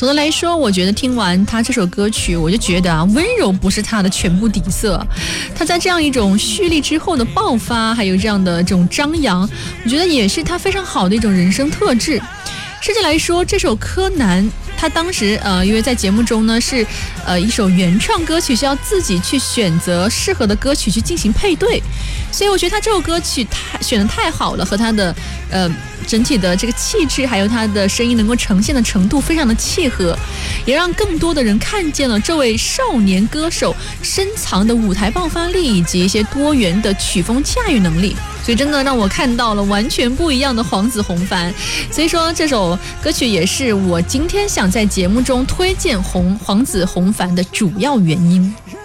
总的来说，我觉得听完他这首歌曲，我就觉得啊，温柔不是他的全部底色。他在这样一种蓄力之后的爆发，还有这样的这种张扬，我觉得也是他非常好的一种人生特质。甚至来说，这首《柯南》他当时因为在节目中呢是一首原创歌曲，是要自己去选择适合的歌曲去进行配对，所以我觉得他这首歌曲选得太好了，和他的整体的这个气质，还有他的声音能够呈现的程度非常的契合，也让更多的人看见了这位少年歌手深藏的舞台爆发力以及一些多元的曲风驾驭能力。所以真的让我看到了完全不一样的黄子弘凡，所以说这首歌曲也是我今天想在节目中推荐黄子弘凡的主要原因。